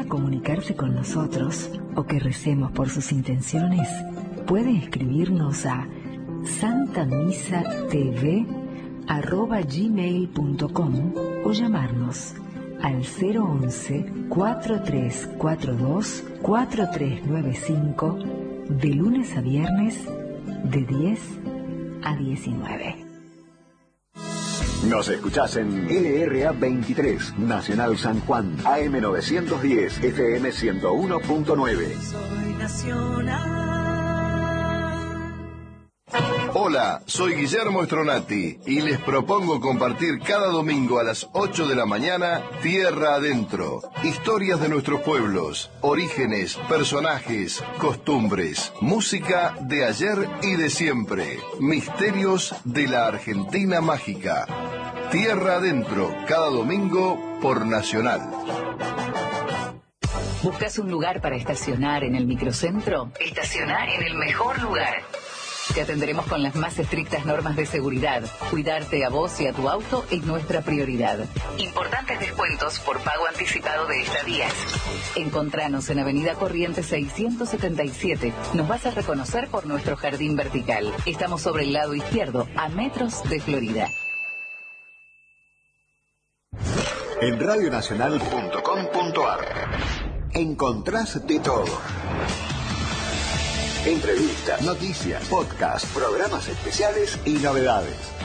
desea comunicarse con nosotros o que recemos por sus intenciones, puede escribirnos a santamisatv@gmail.com o llamarnos al 011-4342-4395 de lunes a viernes de 10 a 19. Nos escuchás en LRA 23, Nacional San Juan, AM 910, FM 101.9. Soy nacional. Hola, soy Guillermo Stronati y les propongo compartir cada domingo a las 8 de la mañana Tierra Adentro. Historias de nuestros pueblos, orígenes, personajes, costumbres, música de ayer y de siempre, misterios de la Argentina mágica. Tierra Adentro, cada domingo por Nacional. ¿Buscas un lugar para estacionar en el microcentro? Estacionar en el mejor lugar. Te atenderemos con las más estrictas normas de seguridad. Cuidarte a vos y a tu auto es nuestra prioridad. Importantes descuentos por pago anticipado de estadías. Encontranos en Avenida Corrientes 677. Nos vas a reconocer por nuestro jardín vertical. Estamos sobre el lado izquierdo, a metros de Florida. En radionacional.com.ar encontrás de todo. Entrevistas, noticias, podcasts, programas especiales y novedades.